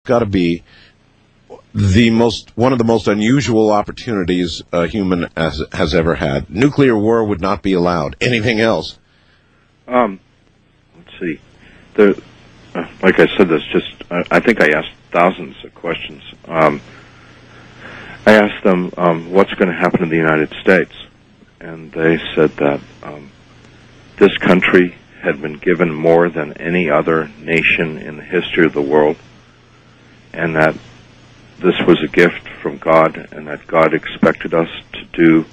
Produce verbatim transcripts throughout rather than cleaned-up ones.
got to be the most one of the most unusual opportunities a human has, has ever had. Nuclear war would not be allowed. Anything else? Um, let's see. There, uh, like I said, there's just I, I think I asked thousands of questions. Um, I asked them um, what's going to happen in the United States, and they said that um, this country had been given more than any other nation in the history of the world, and that this was a gift from God, and that God expected us to do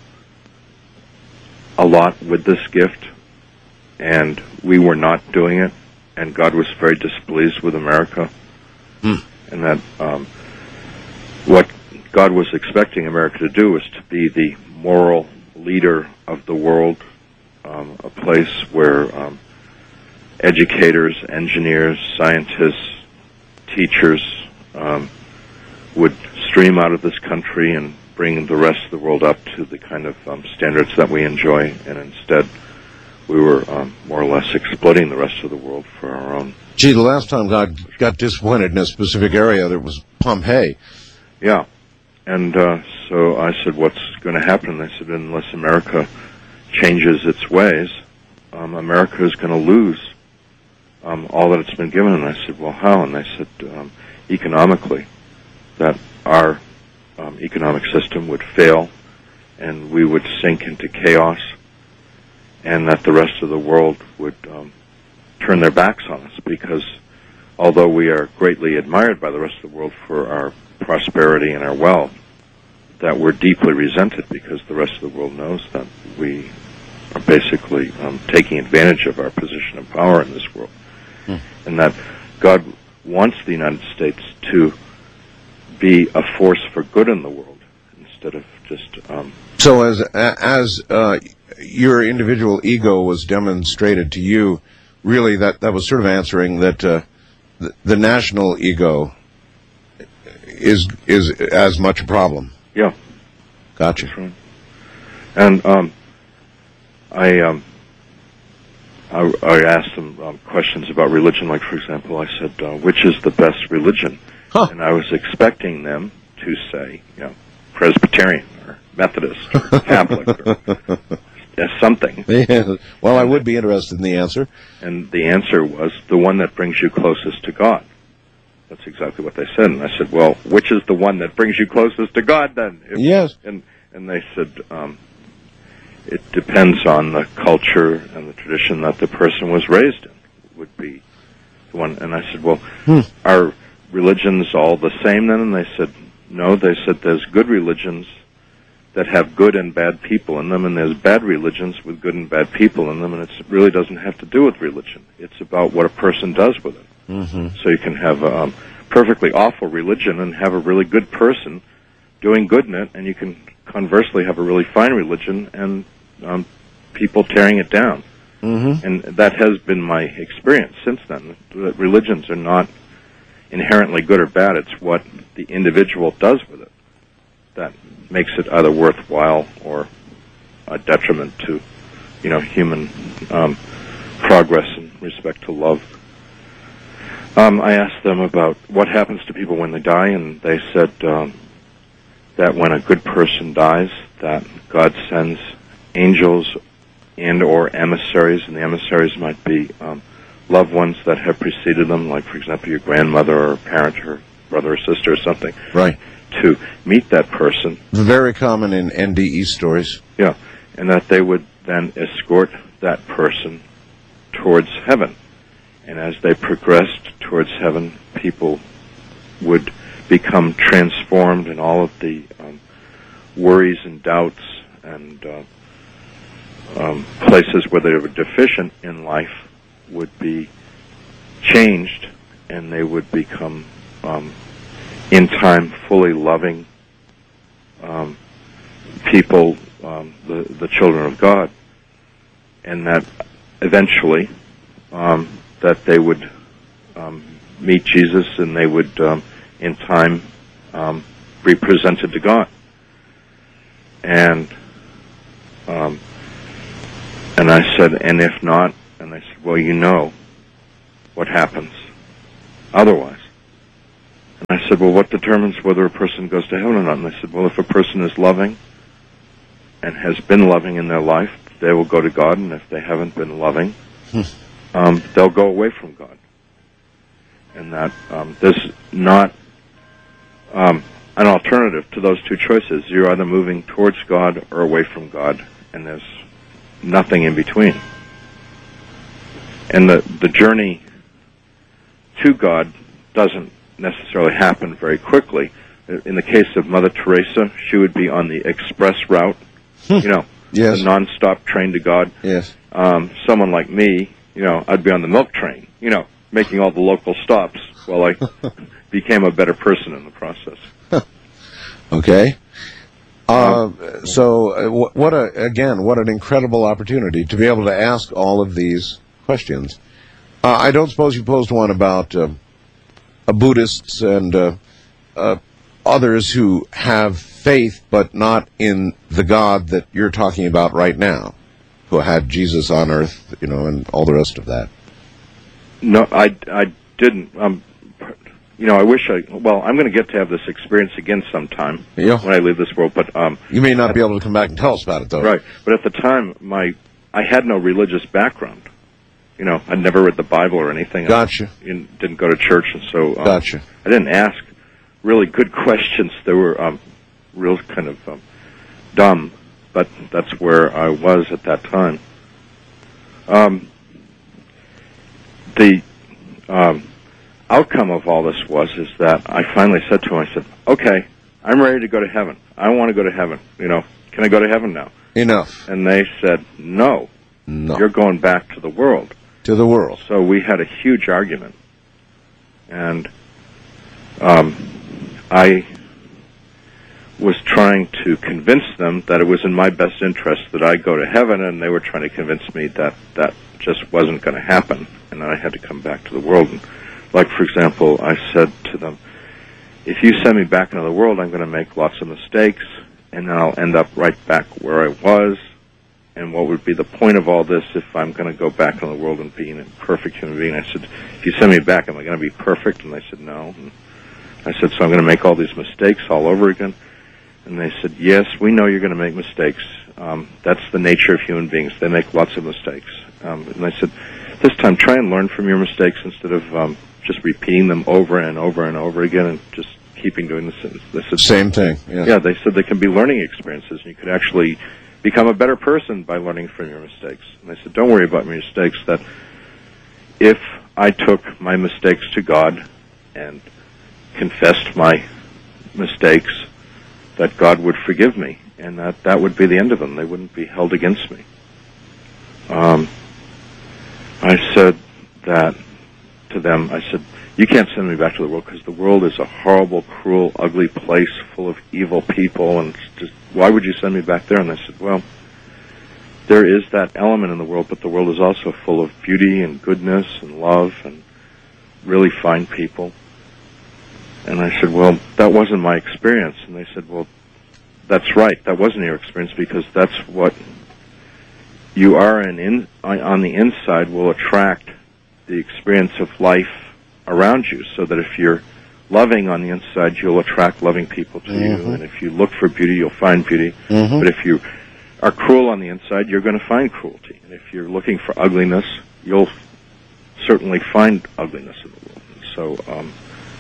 a lot with this gift, and we were not doing it, and God was very displeased with America, mm. and that um, what God was expecting America to do was to be the moral leader of the world, um, a place where um, educators, engineers, scientists, teachers um, would stream out of this country and bring the rest of the world up to the kind of um, standards that we enjoy, and instead we were um, more or less exploiting the rest of the world for our own. Gee, the last time God got disappointed in a specific area, there was Pompeii. Yeah. And uh, so I said, what's going to happen? And they said, unless America changes its ways, um, America is going to lose um, all that it's been given. And I said, well, how? And they said, um, economically, that our um, economic system would fail and we would sink into chaos, and that the rest of the world would um, turn their backs on us, because although we are greatly admired by the rest of the world for our prosperity and our wealth, that we're deeply resented because the rest of the world knows that we are basically um, taking advantage of our position of power in this world. Hmm. And that God wants the United States to be a force for good in the world instead of just... Um, so as as uh, your individual ego was demonstrated to you, really that, that was sort of answering that uh, the, the national ego is is as much a problem. Yeah. Gotcha. That's right. And um, I, um, I I asked them um, questions about religion. Like, for example, I said, uh, which is the best religion? Huh. And I was expecting them to say, you know, Presbyterian or Methodist or Catholic or yeah, something. Yeah. Well, I would be interested in the answer. And the answer was the one that brings you closest to God. That's exactly what they said. And I said, well, which is the one that brings you closest to God, then? If, yes. And and they said, um, it depends on the culture and the tradition that the person was raised in, would be the one. And I said, well, hmm. are religions all the same then? And they said, no. They said there's good religions that have good and bad people in them, and there's bad religions with good and bad people in them, and it really doesn't have to do with religion. It's about what a person does with it. Mm-hmm. So you can have a um, perfectly awful religion and have a really good person doing good in it, and you can conversely have a really fine religion and um, people tearing it down. Mm-hmm. And that has been my experience since then, that religions are not inherently good or bad. It's what the individual does with it that makes it either worthwhile or a detriment to, you know, human um, progress in respect to love. Um, I asked them about what happens to people when they die, and they said um, that when a good person dies, that God sends angels and or emissaries, and the emissaries might be um, loved ones that have preceded them, like, for example, your grandmother or parent or brother or sister or something. Right. To meet that person. Very common in N D E stories. Yeah, and that they would then escort that person towards heaven. And as they progressed towards heaven, people would become transformed, and all of the um, worries and doubts and uh, um, places where they were deficient in life would be changed, and they would become, um, in time, fully loving um, people, um, the, the children of God, and that eventually um, that they would um, meet Jesus, and they would, um, in time, um, be presented to God. And um, and I said, and if not, and they said, well, you know what happens otherwise. And I said, well, what determines whether a person goes to heaven or not? And they said, well, if a person is loving and has been loving in their life, they will go to God, and if they haven't been loving, um, they'll go away from God. And that um, there's not um, an alternative to those two choices. You're either moving towards God or away from God, and there's nothing in between. And the, the journey to God doesn't necessarily happen very quickly. In the case of Mother Teresa, she would be on the express route, you know, yes. the non-stop train to God. Yes. Um, someone like me, you know, I'd be on the milk train, you know, making all the local stops while I became a better person in the process. Okay. Uh, so, uh, what a, again, what an incredible opportunity to be able to ask all of these questions. Uh, I don't suppose you posed one about uh, uh, Buddhists and uh, uh, others who have faith but not in the God that you're talking about right now, who had Jesus on earth, you know, and all the rest of that. No, I, I didn't. Um, you know, I wish I, well, I'm going to get to have this experience again sometime yeah. when I leave this world, but... Um, you may not be able to come back and tell us about it, though. Right, but at the time, my I had no religious background. You know, I'd never read the Bible or anything. Gotcha. I didn't go to church, and so um, gotcha. I didn't ask really good questions. They were um, real kind of um, dumb, but that's where I was at that time. Um, the um, outcome of all this was is that I finally said to him, I said, okay, I'm ready to go to heaven. I want to go to heaven. You know, can I go to heaven now? Enough. And they said, no, no. You're going back to the world. To the world. So we had a huge argument. And um, I was trying to convince them that it was in my best interest that I go to heaven, and they were trying to convince me that that just wasn't going to happen, and that I had to come back to the world. And like, for example, I said to them, if you send me back into the world, I'm going to make lots of mistakes, and then I'll end up right back where I was. And what would be the point of all this if I'm going to go back into the world and being a perfect human being? I said, if you send me back, am I going to be perfect? And they said, no. And I said, so I'm going to make all these mistakes all over again? And they said, yes, we know you're going to make mistakes. Um, that's the nature of human beings. They make lots of mistakes. Um, and I said, this time try and learn from your mistakes instead of um, just repeating them over and over and over again and just keeping doing this. They said, same thing. Yeah. yeah, they said they can be learning experiences, and you could actually become a better person by learning from your mistakes. And I said, don't worry about my mistakes, that if I took my mistakes to God and confessed my mistakes, that God would forgive me, and that that would be the end of them. They wouldn't be held against me. Um, I said that to them. I said, you can't send me back to the world because the world is a horrible, cruel, ugly place full of evil people, and it's just, why would you send me back there? And I said, well, there is that element in the world, but the world is also full of beauty and goodness and love and really fine people. And I said, well, that wasn't my experience. And they said, well, that's right, that wasn't your experience, because that's what you are, and in, on the inside will attract the experience of life around you, so that if you're loving on the inside, you'll attract loving people to mm-hmm. you, and if you look for beauty, you'll find beauty. Mm-hmm. But if you are cruel on the inside, you're going to find cruelty. And if you're looking for ugliness, you'll certainly find ugliness in the world. And so um,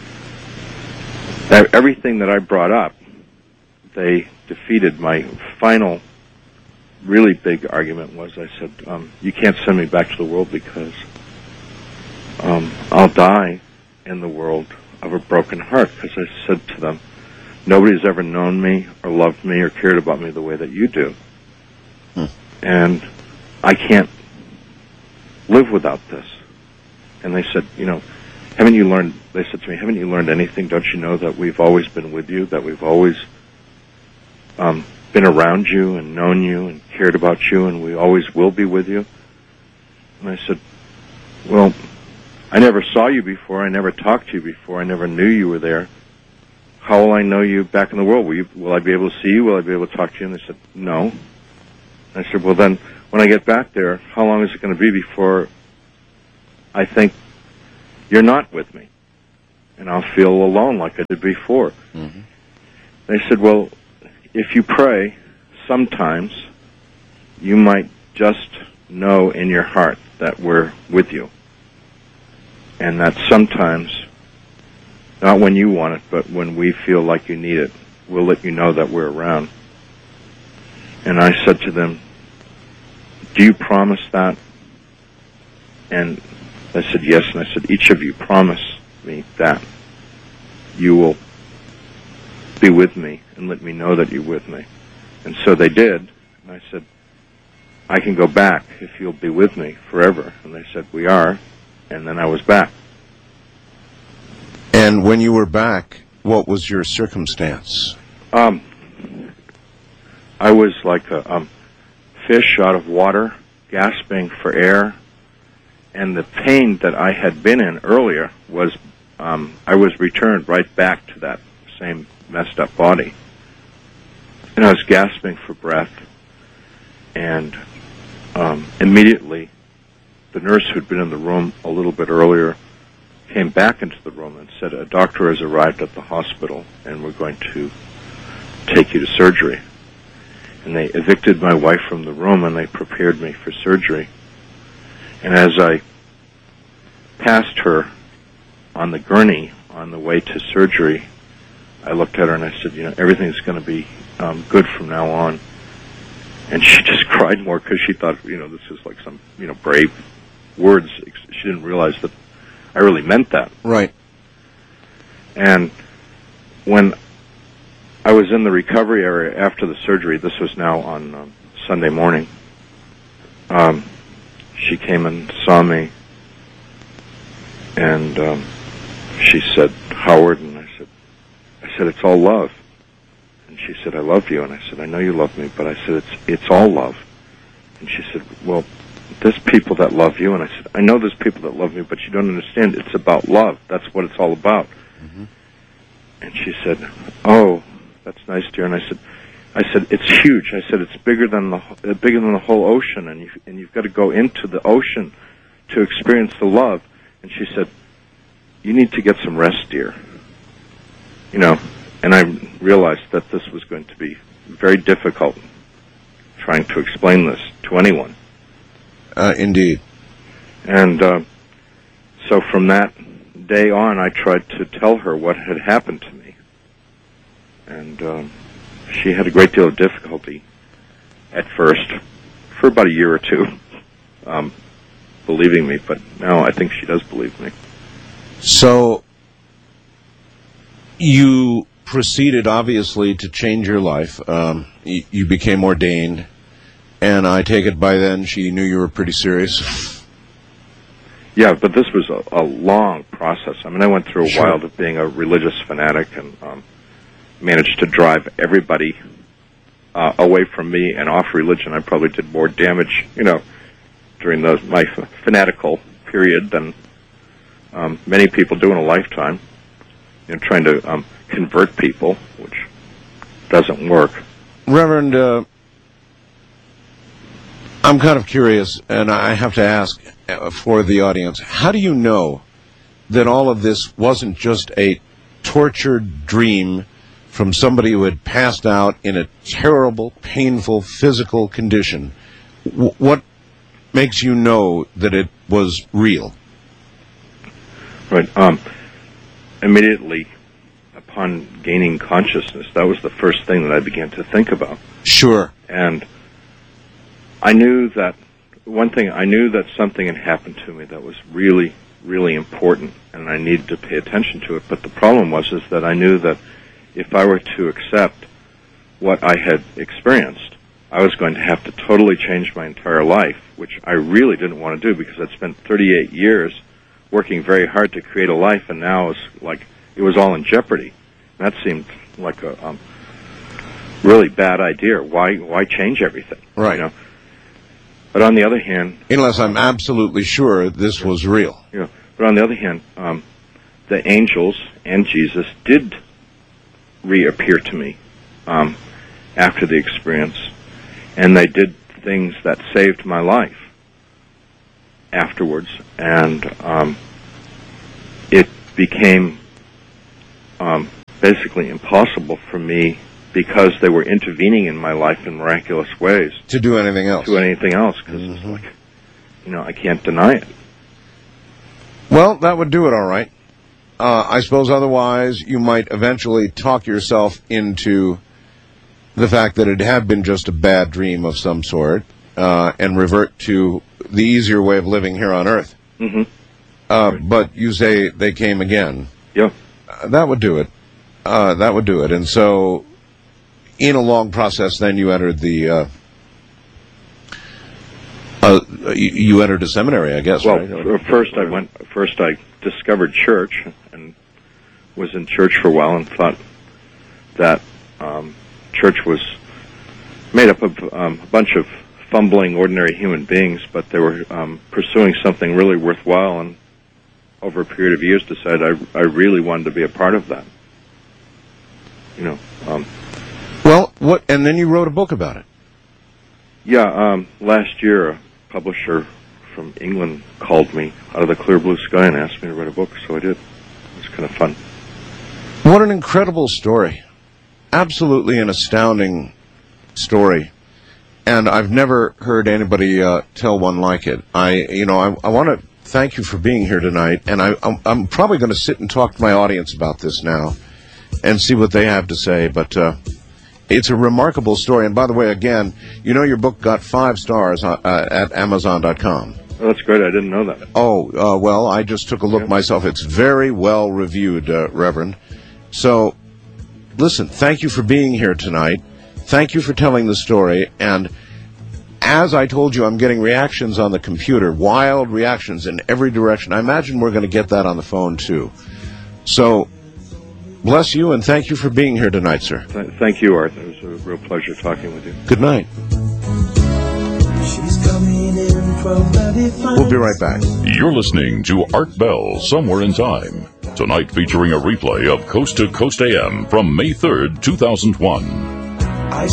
everything that I brought up, they defeated. My final really big argument was, I said, um, you can't send me back to the world because um, I'll die in the world of a broken heart, because I said to them, nobody's ever known me or loved me or cared about me the way that you do. Hmm. And I can't live without this. And they said, you know, haven't you learned, they said to me, haven't you learned anything? Don't you know that we've always been with you, that we've always um, been around you and known you and cared about you, and we always will be with you? And I said, well, I never saw you before. I never talked to you before. I never knew you were there. How will I know you back in the world? Will, you, will I be able to see you? Will I be able to talk to you? And they said, no. I said, well, then, when I get back there, how long is it going to be before I think you're not with me? and I'll feel alone like I did before. Mm-hmm. They said, well, if you pray, sometimes you might just know in your heart that we're with you. And that sometimes, not when you want it, but when we feel like you need it, we'll let you know that we're around. And I said to them, do you promise that? And I said, yes. And I said, each of you promise me that you will be with me and let me know that you're with me. And so they did. And I said, I can go back if you'll be with me forever. And they said, we are. And then I was back. And when you were back, what was your circumstance? Um, I was like a um, fish out of water, gasping for air. And the pain that I had been in earlier was, um, I was returned right back to that same messed up body. And I was gasping for breath. And um, immediately, the nurse who'd been in the room a little bit earlier came back into the room and said, a doctor has arrived at the hospital and we're going to take you to surgery. And they evicted my wife from the room and they prepared me for surgery. And as I passed her on the gurney on the way to surgery, I looked at her and I said, you know, everything's going to be um, good from now on. And she just cried more because she thought, you know, this is like some, you know, brave words. She didn't realize that I really meant that. Right. And when I was in the recovery area after the surgery, this was now on um, Sunday morning, um, she came and saw me, and um, she said, Howard, and I said, I said, it's all love. And she said, I love you. And I said, I know you love me, but I said, it's it's all love. And she said, well, there's people that love you. And I said, I know there's people that love me, but you don't understand. It's about love. That's what it's all about. Mm-hmm. And she said, oh, that's nice, dear. And I said, I said, it's huge. I said, it's bigger than the uh, bigger than the whole ocean, and you and you've got to go into the ocean to experience the love. And she said, you need to get some rest, dear. You know, and I realized that this was going to be very difficult trying to explain this to anyone. Uh, indeed. And uh, so from that day on, I tried to tell her what had happened to me. And um, she had a great deal of difficulty at first, for about a year or two, um, believing me. But now I think she does believe me. So you proceeded, obviously, to change your life. Um, you, you became ordained. And I take it by then she knew you were pretty serious. Yeah, but this was a, a long process. I mean, I went through a Sure. while of being a religious fanatic and um, managed to drive everybody uh, away from me and off religion. I probably did more damage, you know, during those, my f- fanatical period than um, many people do in a lifetime. You know, trying to um, convert people, which doesn't work. Reverend, uh, I'm kind of curious, and I have to ask uh, for the audience, how do you know that all of this wasn't just a tortured dream from somebody who had passed out in a terrible, painful physical condition? W- what makes you know that it was real? Right. Um, immediately upon gaining consciousness, that was the first thing that I began to think about. Sure. And I knew that, one thing, I knew that something had happened to me that was really, really important, and I needed to pay attention to it. But the problem was is that I knew that if I were to accept what I had experienced, I was going to have to totally change my entire life, which I really didn't want to do because I'd spent thirty-eight years working very hard to create a life, and now it's like it was all in jeopardy. And that seemed like a um, really bad idea. Why why change everything? Right. You know? But on the other hand, unless I'm absolutely sure this was real. Yeah. But on the other hand, um, the angels and Jesus did reappear to me um, after the experience, and they did things that saved my life afterwards, and um, it became um, basically impossible for me, because they were intervening in my life in miraculous ways, to do anything else. To do anything else, because mm-hmm. it's like, you know, I can't deny it. Well, that would do it, all right. Uh, I suppose otherwise you might eventually talk yourself into the fact that it had been just a bad dream of some sort, uh, and revert to the easier way of living here on Earth. Mm-hmm. Uh, right. But you say they came again. Yeah. Uh, that would do it. Uh, that would do it. And so, in a long process, then you entered the, uh, uh, you, you entered a seminary, I guess, well, right? Well, first I went, first I discovered church, and was in church for a while, and thought that um, church was made up of um, a bunch of fumbling, ordinary human beings, but they were um, pursuing something really worthwhile, and over a period of years decided I, I really wanted to be a part of that. You know. Um, well, what? And then you wrote a book about it. Yeah, um, last year a publisher from England called me out of the clear blue sky and asked me to write a book, so I did. It was kind of fun. What an incredible story. Absolutely an astounding story. And I've never heard anybody uh, tell one like it. I, you know, I, I want to thank you for being here tonight, and I, I'm, I'm probably going to sit and talk to my audience about this now and see what they have to say, but uh, it's a remarkable story. And by the way, again, you know your book got five stars uh, at Amazon dot com. Oh, that's great. I didn't know that. Oh, uh, well, I just took a look yeah. myself. It's very well reviewed, uh, Reverend. So, listen, thank you for being here tonight. Thank you for telling the story. And as I told you, I'm getting reactions on the computer, wild reactions in every direction. I imagine we're going to get that on the phone, too. So, bless you, and thank you for being here tonight, sir. Th- thank you, Art. It was a real pleasure talking with you. Good night. We'll be right back. You're listening to Art Bell, Somewhere in Time. Tonight featuring a replay of Coast to Coast A M from May third, two thousand one.